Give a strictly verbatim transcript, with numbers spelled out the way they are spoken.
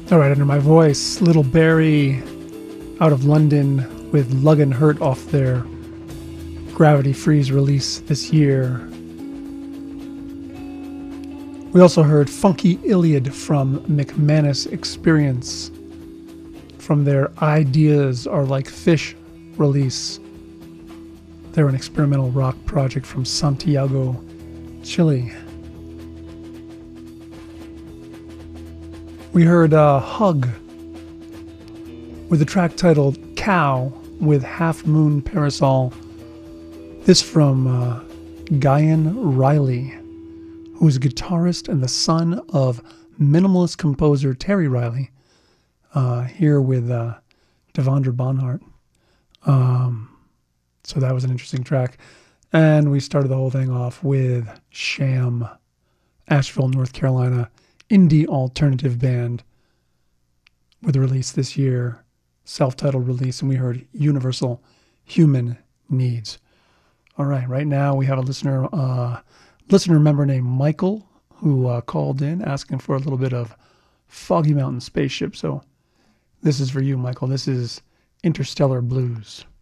All right, Under My Voice, Little Barry out of London with Lug and Hurt off their Gravity Freeze release this year. We also heard Funky Iliad from McManus Experience from their Ideas Are Like Fish release. They're an experimental rock project from Santiago, Chile. We heard uh, Hug with a track titled Cow with Half Moon Parasol. This from uh, Guyan Riley, who is a guitarist and the son of minimalist composer Terry Riley, uh, here with uh, Devondra Bonhart. Um, so that was an interesting track. And we started the whole thing off with Sham, Asheville, North Carolina, indie alternative band with a release this year, self-titled release, and we heard Universal Human Needs. All right, right now we have a listener uh, listener member named Michael who uh, called in asking for a little bit of Foggy Mountain Spaceship. So this is for you, Michael. This is Interstellar Blues.